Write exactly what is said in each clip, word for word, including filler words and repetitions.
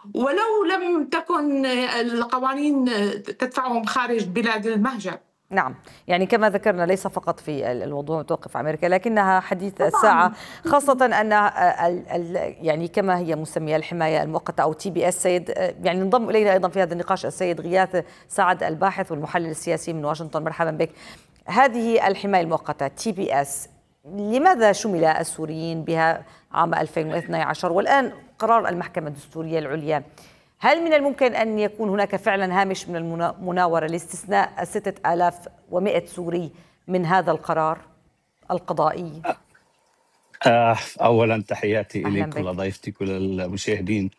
ولو لم تكن القوانين تدفعهم خارج بلاد المهجر. نعم، يعني كما ذكرنا ليس فقط في الموضوع متوقف أمريكا، لكنها حديث الساعة، طبعا. خاصة أن ال ال يعني كما هي مسمية الحماية المؤقتة أو تي بي اس. سيد يعني انضم إلينا أيضا في هذا النقاش السيد غياث سعد الباحث والمحلل السياسي من واشنطن. مرحبا بك. هذه الحماية المؤقتة تي بي اس، لماذا شمل السوريين بها عام ألفين واثني عشر والآن قرار المحكمة الدستورية العليا؟ هل من الممكن أن يكون هناك فعلا هامش من المناورة لاستثناء الستة آلاف ومئة سوري من هذا القرار القضائي؟ أولا تحياتي إليك بك. ولضيفتك وللمشاهدين.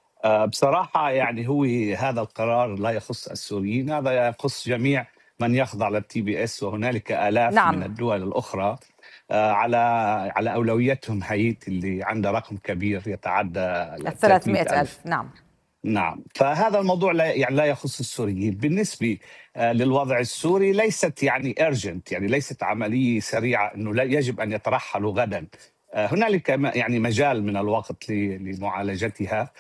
بصراحة يعني هو هذا القرار لا يخص السوريين، هذا يخص جميع من يخضع للتي بي اس، وهنالك آلاف نعم. من الدول الأخرى على على أولويتهم هايتي اللي عندها رقم كبير يتعدى ثلاثمئة ألف. نعم نعم، فهذا الموضوع لا يعني لا يخص السوريين. بالنسبة للوضع السوري ليست يعني urgent، يعني ليست عملية سريعة أنه لا يجب أن يترحلوا غدا. هنالك يعني مجال من الوقت لمعالجتها،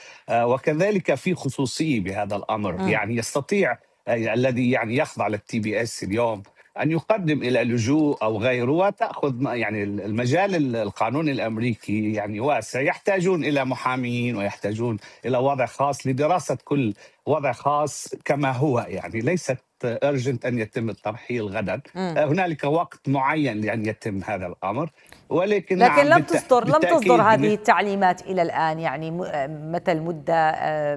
وكذلك في خصوصية بهذا الأمر. م. يعني يستطيع الذي يعني يخضع للتي بي اس اليوم أن يقدم إلى لجوء أو غيره، وتأخذ يعني المجال القانوني الأمريكي يعني واسع، يحتاجون إلى محامين ويحتاجون إلى وضع خاص لدراسة كل وضع خاص كما هو. يعني ليست أرجنت أن يتم الترحيل غدا. م. هنالك وقت معين لأن يتم هذا الأمر، ولكن لكن نعم لم تصدر لم تصدر هذه التعليمات إلى الآن. يعني متى المدة،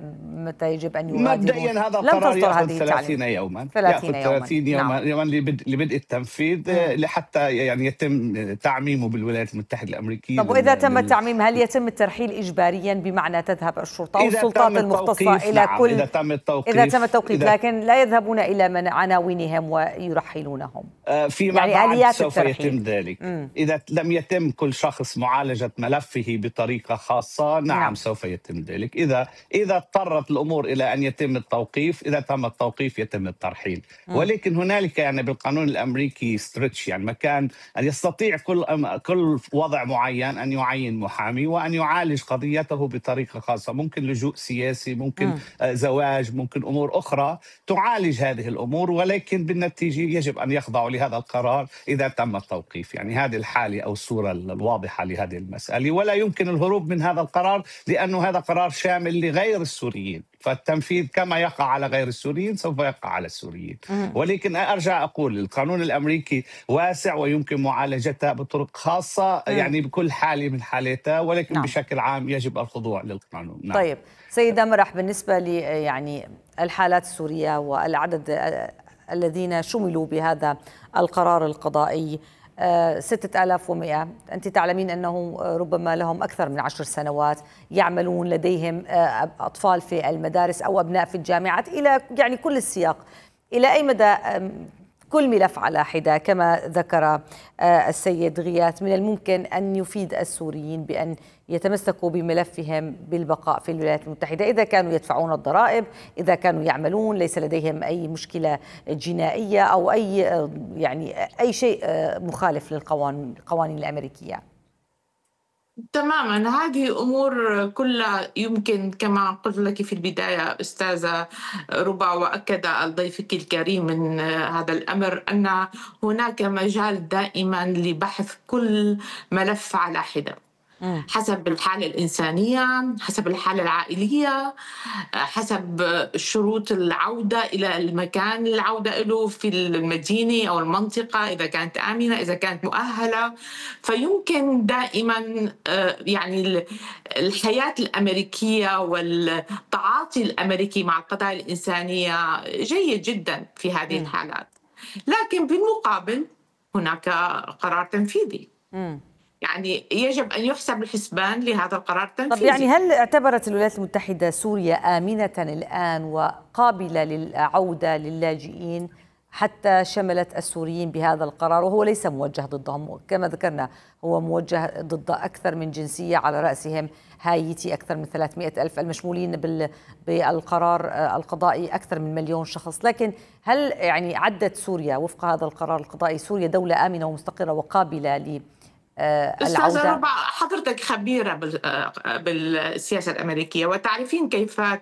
متى يجب أن يغادروا؟ مبدئيا هذا القرار يأخذ ثلاثين يوما، ثلاثين يأخذ ثلاثين يوما نعم. يوما لبدء التنفيذ، م. لحتى يعني يتم تعميمه بالولايات المتحدة الأمريكية. طب وإذا تم التعميم هل يتم الترحيل إجباريا، بمعنى تذهب الشرطة أو السلطات المختصة إلى نعم. كل إذا تم التوقيف إذا تم التوقيف إذا... لكن لا يذهبون إلى من عناوينهم ويرحلونهم؟ فيما يعني بعد آليات سوف الترحيل. يتم ذلك. م. إذا لم يتم كل شخص معالجة ملفه بطريقة خاصة، نعم, نعم. سوف يتم ذلك. إذا إذا اضطرت الأمور إلى أن يتم التوقيف، إذا تم التوقيف يتم الترحيل. م. ولكن هنالك يعني بالقانون الأمريكي ستريتش، يعني مكان أن يستطيع كل كل وضع معين أن يعين محامي وأن يعالج قضيته بطريقة خاصة. ممكن لجوء سياسي، ممكن م. زواج، ممكن أمور أخرى تعالج هذه الأمور، ولكن بالنتيجة يجب أن يخضعوا لهذا القرار إذا تم التوقيف. يعني هذه الحالة أو الصورة الواضحة لهذه المسألة، ولا يمكن الهروب من هذا القرار لأنه هذا قرار شامل لغير السوريين، فالتنفيذ كما يقع على غير السوريين سوف يقع على السوريين. ولكن أرجع أقول القانون الأمريكي واسع ويمكن معالجته بطرق خاصة، يعني بكل حالة من حالاتها، ولكن نعم. بشكل عام يجب الخضوع للقانون. نعم. طيب سيدة مرح، بالنسبة لي يعني الحالات السورية والعدد الذين شملوا بهذا القرار القضائي ستة آلاف ومئة، أنت تعلمين أنه ربما لهم أكثر من عشر سنوات يعملون، لديهم أطفال في المدارس أو أبناء في الجامعات، إلى يعني كل السياق. إلى أي مدى كل ملف على حدة كما ذكر السيد غياث من الممكن أن يفيد السوريين بأن يتمسكوا بملفهم بالبقاء في الولايات المتحدة، إذا كانوا يدفعون الضرائب، إذا كانوا يعملون، ليس لديهم أي مشكلة جنائية أو أي يعني أي شيء مخالف للقوانين القوانين الأمريكية؟ تماما، هذه أمور كلها يمكن كما قلت لك في البداية أستاذة ربا، وأكد ضيفك الكريم من هذا الأمر أن هناك مجال دائما لبحث كل ملف على حدة حسب الحالة الإنسانية، حسب الحالة العائلية، حسب شروط العودة إلى المكان العودة له في المدينة أو المنطقة، إذا كانت آمنة، إذا كانت مؤهلة. فيمكن دائما يعني الحياة الأمريكية والتعاطي الأمريكي مع القضايا الإنسانية جيد جدا في هذه الحالات، لكن بالمقابل هناك قرار تنفيذي. م. يعني يجب أن يحسب الحسبان لهذا القرار التنفيذي. طب يعني هل اعتبرت الولايات المتحدة سوريا آمنة الآن وقابلة للعودة للاجئين حتى شملت السوريين بهذا القرار، وهو ليس موجه ضدهم كما ذكرنا، هو موجه ضد أكثر من جنسية على رأسهم هايتي أكثر من ثلاثمئة ألف المشمولين بالقرار القضائي أكثر من مليون شخص. لكن هل يعني عدت سوريا وفق هذا القرار القضائي سوريا دولة آمنة ومستقرة وقابلة ل أستاذة ربا، حضرتك خبيرة بالسياسة الأمريكية وتعرفين كيف